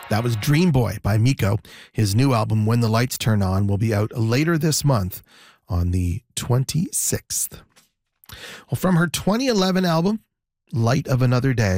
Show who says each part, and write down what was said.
Speaker 1: That was Dream Boy by Miko. His new album, When the Lights Turn On, will be out later this month on the 26th. Well, from her 2011 album, Light of Another Day,